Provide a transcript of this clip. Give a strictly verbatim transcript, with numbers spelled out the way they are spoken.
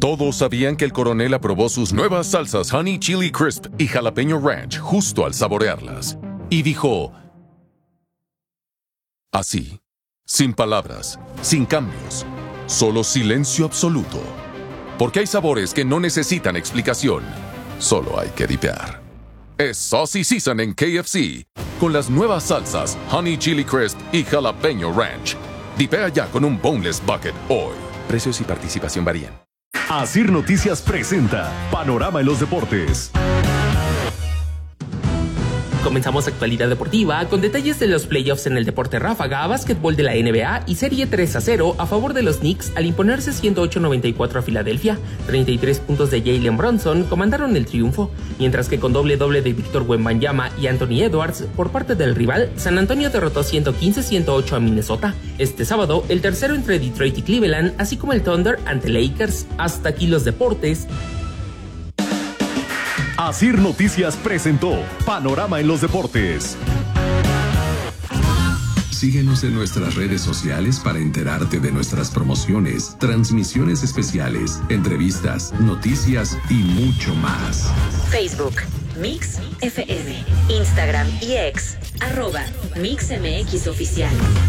Todos sabían que el coronel aprobó sus nuevas salsas Honey Chili Crisp y Jalapeño Ranch justo al saborearlas. Y dijo... así, sin palabras, sin cambios, solo silencio absoluto. Porque hay sabores que no necesitan explicación, solo hay que dipear. Es Saucy Season en K F C, con las nuevas salsas Honey Chili Crisp y Jalapeño Ranch. Dipea ya con un Boneless Bucket hoy. Precios y participación varían. Asir Noticias presenta Panorama en los Deportes. Comenzamos actualidad deportiva con detalles de los playoffs en el deporte ráfaga, básquetbol de la N B A y serie tres a cero a favor de los Knicks al imponerse ciento ocho a noventa y cuatro a Filadelfia. treinta y tres puntos de Jalen Brunson comandaron el triunfo, mientras que con doble doble de Víctor Wembanyama y Anthony Edwards por parte del rival, San Antonio derrotó ciento quince a ciento ocho a Minnesota. Este sábado, el tercero entre Detroit y Cleveland, así como el Thunder ante Lakers. Hasta aquí los deportes. Asir Noticias presentó Panorama en los Deportes. Síguenos en nuestras redes sociales para enterarte de nuestras promociones, transmisiones especiales, entrevistas, noticias y mucho más. Facebook, Mix F M, Instagram y X, arroba Mix M X Oficial.